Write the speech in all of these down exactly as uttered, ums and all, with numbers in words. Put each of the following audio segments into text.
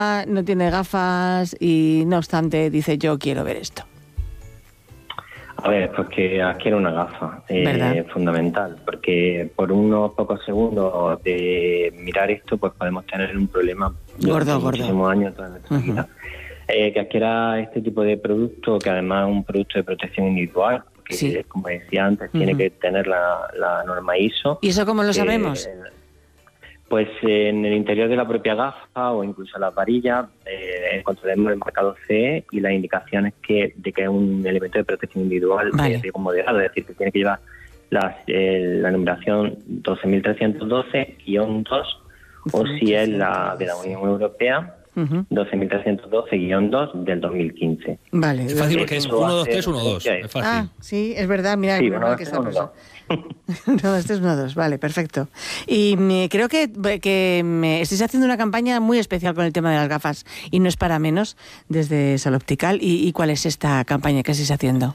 no tiene gafas y no obstante dice yo quiero ver esto? A ver, pues que adquiera una gafa, es eh, fundamental, porque por unos pocos segundos de mirar esto, pues podemos tener un problema gordo, de muchísimos años toda nuestra uh-huh. vida. Eh, que adquiera este tipo de producto, que además es un producto de protección individual, que sí. como decía antes, uh-huh. tiene que tener la, la norma I S O. ¿Y eso cómo lo sabemos? Eh, Pues eh, en el interior de la propia gafa o incluso las varillas eh, encontraremos el marcado C E y las indicaciones que, de que es un elemento de protección individual vale. de riesgo moderado, es decir, que tiene que llevar las, eh, la numeración doce mil trescientos doce guión dos o si es la de la Unión Europea uh-huh. doce mil trescientos doce guión dos del dos mil quince. Vale. Es fácil porque es uno dos tres uno dos. Es fácil. Ah, sí, es verdad, mira, sí, es verdad que está pasando. No, este es uno dos, vale, perfecto. Y me, creo que, que me estáis haciendo una campaña muy especial con el tema de las gafas y no es para menos desde Sala Optical. ¿Y, y cuál es esta campaña que estáis haciendo?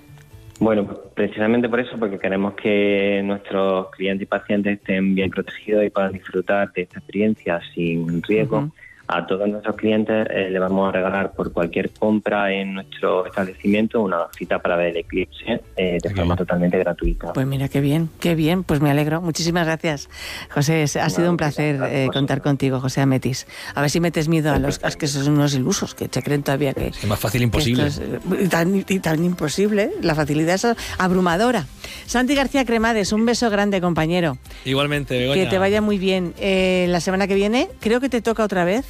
Bueno, precisamente por eso, porque queremos que nuestros clientes y pacientes estén bien protegidos y puedan disfrutar de esta experiencia sin riesgo. Uh-huh. A todos nuestros clientes eh, le vamos a regalar por cualquier compra en nuestro establecimiento una cita para ver el eclipse eh, de forma totalmente gratuita. Pues mira, qué bien, qué bien, pues me alegro. Muchísimas gracias, José. Ha no, sido un placer eh, contar contigo, José Ametis. A ver si metes miedo a los a que son unos ilusos, que se creen todavía que... Es más fácil imposible. Es, y, tan, y tan imposible, la facilidad es abrumadora. Santi García Cremades, un beso grande, compañero. Igualmente, Begoña. Que te vaya muy bien. Eh, la semana que viene, creo que te toca otra vez.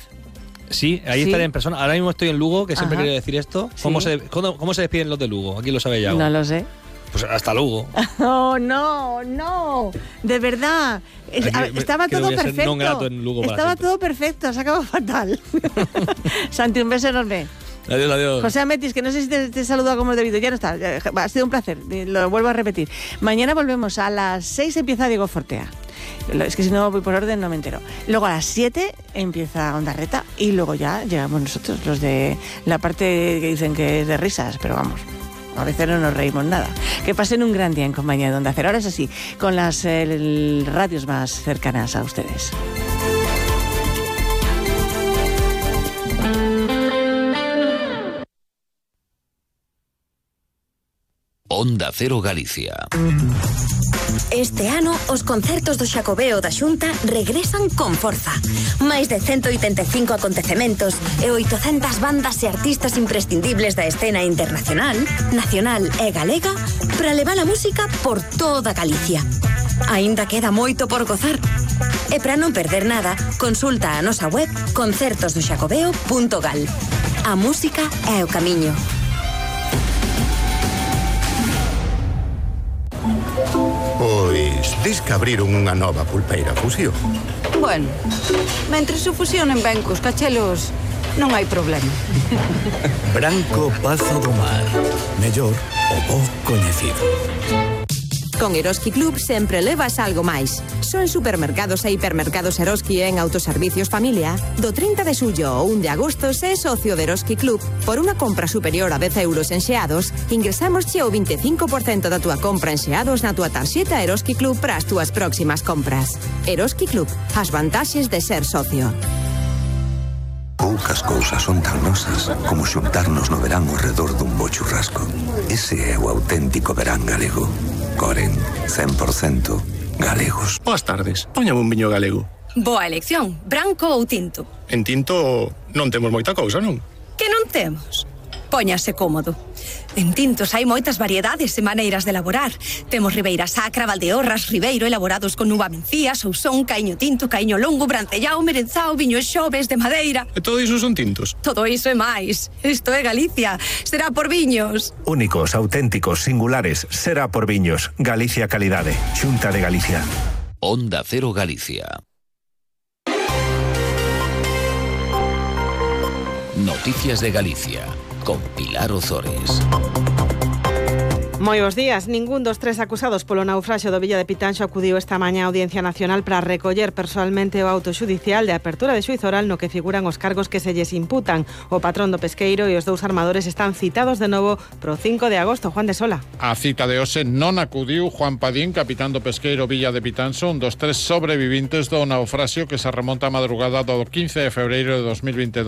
Sí, ahí ¿Sí? estaré en persona. Ahora mismo estoy en Lugo, que siempre Ajá. quería decir esto. ¿Cómo, ¿Sí? se, cómo, ¿Cómo se despiden los de Lugo? Aquí lo sabe ya. No lo sé. Pues hasta luego. Oh, no, no. De verdad. Aquí, estaba todo perfecto. Estaba siempre. todo perfecto. Se acabó fatal. Santi, un beso enorme. Adiós, adiós. José Ametis, que no sé si te, te he saludado como es debido. Ya no está. Ha sido un placer. Lo vuelvo a repetir. Mañana volvemos. A las seis empieza Diego Fortea. Es que si no voy por orden no me entero. Luego a las siete empieza Onda Reta y luego ya llegamos nosotros, los de la parte que dicen que es de risas, pero vamos, a veces no nos reímos nada. Que pasen un gran día en compañía de Onda Cero. Ahora es así, con las eh, radios más cercanas a ustedes. Onda Cero Galicia. Este ano, os concertos do Xacobeo da Xunta regresan con forza. Máis de ciento oitenta e cinco acontecementos e oitocentas bandas e artistas imprescindibles da escena internacional, nacional e galega para levar a música por toda Galicia. Aínda queda moito por gozar. E para non perder nada, consulta a nosa web concertos do xacobeo punto gal. A música é o camiño. Pois, dis que abriron unha nova pulpeira Fusión. Bueno, mentres o fusionen ben cos cachelos, non hai problema. Branco Pazo do Mar. Mellor o bo coñecido. Con Eroski Club sempre levas algo máis. Só en supermercados e hipermercados Eroski e en autoservicios Familia, do trinta de xullo ao un de agosto, se é socio de Eroski Club, por unha compra superior a dez euros en xeados, ingresamos che o vinte e cinco por cento da túa compra en xeados na túa tarxeta Eroski Club para as túas próximas compras. Eroski Club, as vantaxes de ser socio. Poucas cousas son tan nosas como xuntarnos no verán ao redor dun bo churrasco. Ese é o auténtico verán galego. Coren, cen por cento galegos. Boas tardes, póñame un viño galego. Boa elección, branco ou tinto? En tinto non temos moita cousa, non? Que non temos? Póñase cómodo. En tintos hai moitas variedades e maneiras de elaborar. Temos Ribeira Sacra, Valdeorras, Ribeiro, elaborados con uva mencía, Sousón, Caíño Tinto, Caíño Longo, Brancellao, Merenzao, Viño Xoves, de madeira. E todo iso son tintos? Todo iso e máis. Isto é Galicia. Será por viños. Únicos, auténticos, singulares. Será por viños. Galicia Calidade. Xunta de Galicia. Onda Cero Galicia. Noticias de Galicia con Pilar Ozores. Moi bos días. Ningún dos tres acusados polo naufraxio do Villa de Pitanxo acudiu esta mañá á Audiencia Nacional para recoller persoalmente o auto xudicial de apertura de xuízo oral no que figuran os cargos que se lles imputan. O patrón do pesqueiro e os dous armadores están citados de novo pro cinco de agosto. Juan de Sola. A cita de hoxe non acudiu Juan Padín, capitán do pesqueiro Villa de Pitanxo, un dos tres sobrevivintes do naufraxio que se remonta a madrugada do quince de febreiro de dos mil veintidós.